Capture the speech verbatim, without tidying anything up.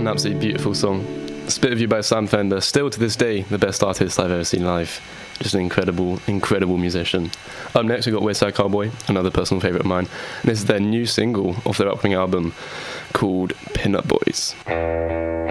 an absolutely beautiful song. Spit of You by Sam Fender, still to this day the best artist I've ever seen live. Just an incredible, incredible musician. Up next we've got West Side Cowboy, another personal favourite of mine. And this is their new single off their upcoming album called Pin Up Boys.